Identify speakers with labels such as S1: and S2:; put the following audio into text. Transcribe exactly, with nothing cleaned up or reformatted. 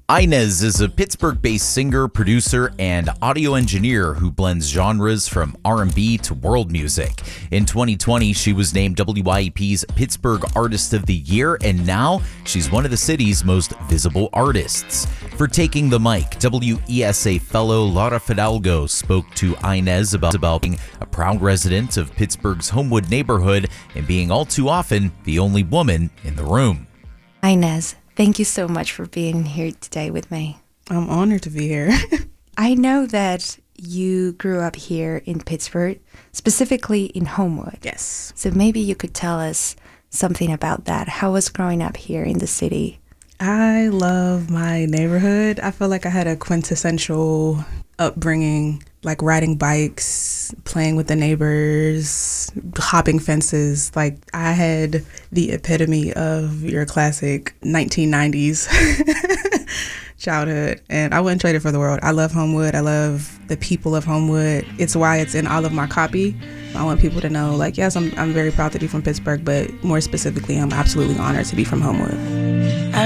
S1: Inez is a Pittsburgh-based singer, producer, and audio engineer who blends genres from R and B to world music. In twenty twenty, she was named W Y E P's Pittsburgh Artist of the Year, and now she's one of the city's most visible artists. For Taking the Mic, W E S A fellow Laura Fidalgo spoke to Inez about, about being a proud resident of Pittsburgh's Homewood neighborhood and being all too often the only woman in the room.
S2: Inez, thank you so much for being here today with me.
S3: I'm honored to be here.
S2: I know that you grew up here in Pittsburgh, specifically in Homewood.
S3: Yes.
S2: So maybe you could tell us something about that. How was growing up here in the city?
S3: I love my neighborhood. I feel like I had a quintessential upbringing, like riding bikes, playing with the neighbors, hopping fences. Like I had the epitome of your classic nineteen nineties childhood, and I wouldn't trade it for the world. I love Homewood. I love the people of Homewood. It's why it's in all of my copy. I want people to know, like, yes, I'm I'm very proud to be from Pittsburgh, but more specifically, I'm absolutely honored to be from Homewood.